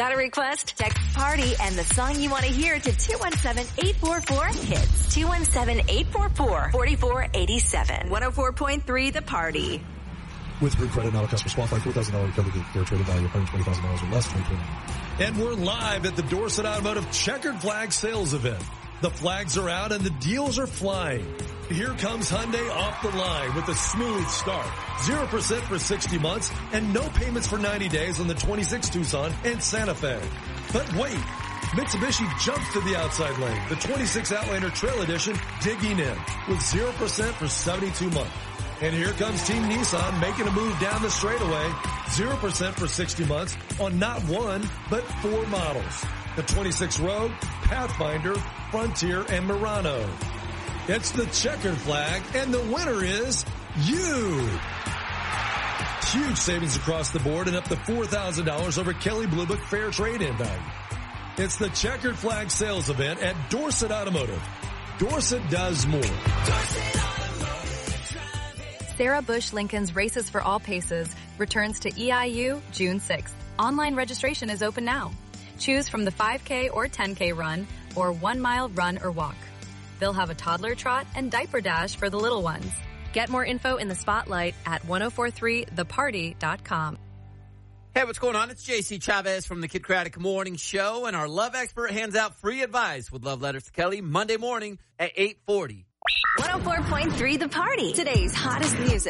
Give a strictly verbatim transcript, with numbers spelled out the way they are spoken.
Got a request? Text PARTY and the song you want to hear to two one seven, eight four four, HITS. two one seven, eight four four, four four eight seven. one oh four point three The Party. With Root Credit, not all customers qualify. four thousand dollars recovery with their trading value of one hundred twenty thousand dollars or less. twenty twenty. And we're live at the Dorset Automotive Checkered Flag Sales Event. The flags are out and the deals are flying. Here comes Hyundai off the line with a smooth start. zero percent for sixty months and no payments for ninety days on the twenty-six Tucson and Santa Fe. But wait, Mitsubishi jumps to the outside lane. The twenty-six Outlander Trail Edition digging in with zero percent for seventy-two months. And here comes Team Nissan making a move down the straightaway. zero percent for sixty months on not one, but four models. The twenty-six Rogue, Pathfinder, Frontier, and Murano. It's the checkered flag, and the winner is you. Huge savings across the board and up to four thousand dollars over Kelley Blue Book Fair Trade-In value. It's the checkered flag sales event at Dorset Automotive. Dorset does more. Dorset Sarah Bush Lincoln's Races for All Paces returns to E I U June sixth. Online registration is open now. Choose from the five K or ten K run or one mile run or walk. They'll have a toddler trot and diaper dash for the little ones. Get more info in the spotlight at ten forty-three the party dot com. Hey, what's going on? It's J C Chavez from the Kid Craddock Morning Show, and our love expert hands out free advice with love letters to Kelly Monday morning at eight forty. one oh four point three The Party. Today's hottest music.